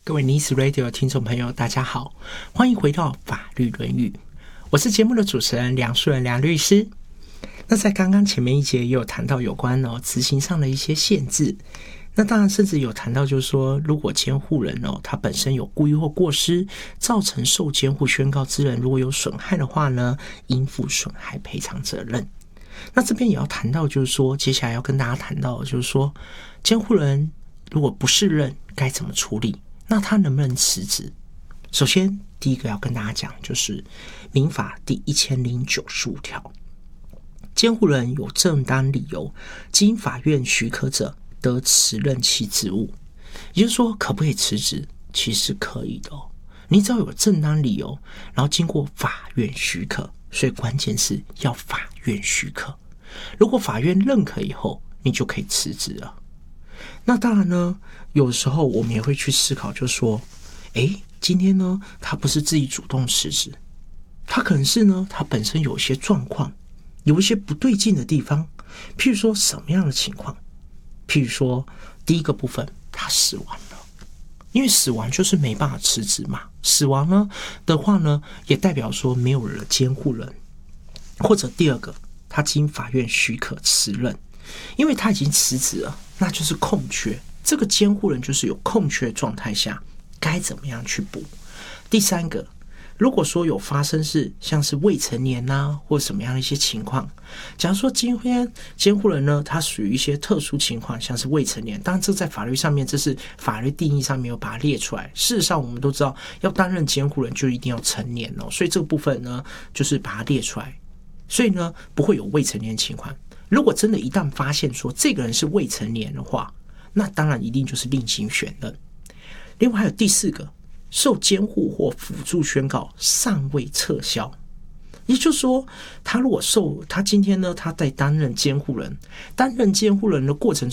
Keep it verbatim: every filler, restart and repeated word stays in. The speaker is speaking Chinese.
各位 Nice Radio 的听众朋友大家好，欢迎回到法律论语，我是节目的主持人梁树人梁律师。那在刚刚前面一节也有谈到有关哦执行上的一些限制，那当然甚至有谈到就是说，如果监护人哦他本身有故意或过失造成受监护宣告之人如果有损害的话呢，应负损害赔偿责任。那这边也要谈到就是说，接下来要跟大家谈到就是说，监护人如果不适任该怎么处理，那他能不能辞职？首先第一个要跟大家讲就是民法第一千零九十五条，监护人有正当理由经法院许可者得辞任其职务。也就是说，可不可以辞职？其实可以的哦，你只要有正当理由，然后经过法院许可，所以关键是要法院许可。如果法院认可以后，你就可以辞职了。那当然呢，有时候我们也会去思考，就是说，诶，今天呢，他不是自己主动辞职，他可能是呢，他本身有一些状况，有一些不对劲的地方。譬如说什么样的情况？譬如说第一个部分，他死亡了，因为死亡就是没办法辞职嘛。死亡呢的话呢，也代表说没有了监护人。或者第二个，他经法院许可辞任，因为他已经辞职了，那就是空缺，这个监护人就是有空缺的状态下，该怎么样去补？第三个，如果说有发生是像是未成年啊，或什么样的一些情况，假如说今天监护人呢，他属于一些特殊情况，像是未成年，当然这在法律上面，这是法律定义上面有把它列出来。事实上我们都知道，要担任监护人就一定要成年哦，所以这个部分呢，就是把它列出来。所以呢，不会有未成年情况。如果真的一旦发现说这个人是未成年的话，那当然一定就是另行选任。另外还有第四个，受监护或辅助宣告尚未撤销，也就是说，他如果受他今天呢，他在担任监护人，担任监护人的过程